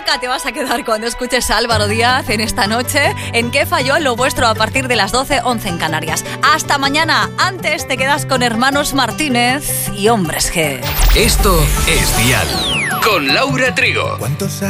loca te vas a quedar cuando escuches a Álvaro Díaz en esta noche en ¿Qué falló? Lo vuestro a partir de las 12, 11 en Canarias. Hasta mañana. Antes te quedas con Hermanos Martínez y Hombres G. Esto es Dial con Laura Trigo. ¿Cuántos